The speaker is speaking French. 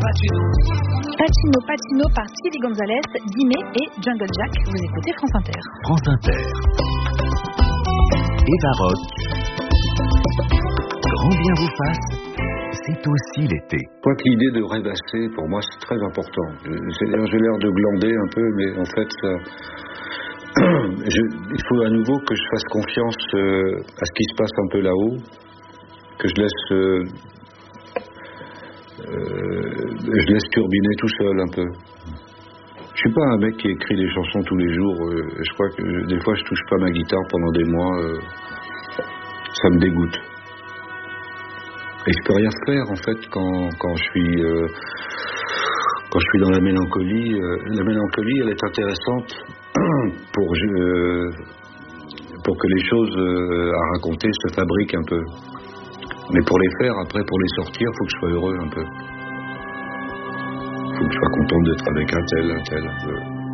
Pacino, Pacino par Chili Gonzalez, Guimé et Jungle Jack. Vous écoutez France Inter. France Inter. Eva Rock. Grand bien vous fasse, c'est aussi l'été. Je crois que l'idée de rêvasser, pour moi, c'est très important. J'ai l'air de glander un peu, mais en fait, ça... il faut à nouveau que je fasse confiance à ce qui se passe un peu là-haut, que je laisse turbiner tout seul un peu. Je suis pas un mec qui écrit des chansons tous les jours. Je crois que des fois je touche pas ma guitare pendant des mois. Ça me dégoûte. Et je peux rien faire en fait quand je suis dans la mélancolie. La mélancolie, elle est intéressante pour que les choses à raconter se fabriquent un peu. Mais pour les faire, après, pour les sortir, il faut que je sois heureux un peu. Il faut que je sois content d'être avec un tel.